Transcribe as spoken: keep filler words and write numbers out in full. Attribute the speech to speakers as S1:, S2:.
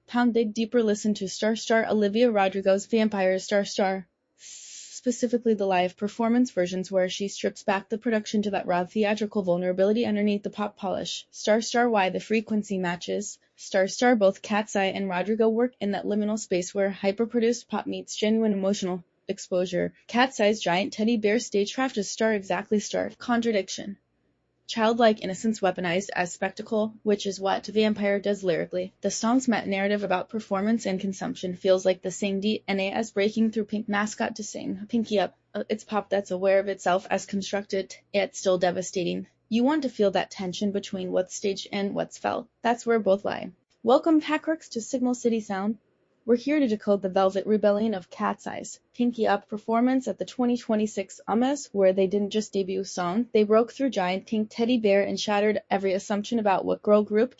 S1: Pound dig deeper, listen to Star Star Olivia Rodrigo's Vampires Star Star. Specifically the live performance versions where she strips back the production to that raw theatrical vulnerability underneath the pop polish. Star Star Why the frequency matches. Star Star Both Cat's Eye and Rodrigo work in that liminal space where hyper-produced pop meets genuine emotional exposure. Cat's Eye's giant teddy bear stagecraft is Star exactly Star. Contradiction. Childlike innocence weaponized as spectacle, which is what Vampire does lyrically. The song's meta-narrative about performance and consumption feels like the same D N A as breaking through Pink mascot to sing. Pinky Up. It's pop that's aware of itself as constructed, yet still devastating. You want to feel that tension between what's staged and what's felt. That's where both lie. Welcome, Hackworks, to Signal City Sound. We're here to decode the Velvet Rebellion of Cat's Eyes. Pinky Up performance at the twenty twenty-six U M As, where they didn't just debut a song, they broke through giant pink teddy bear and shattered every assumption about what girl group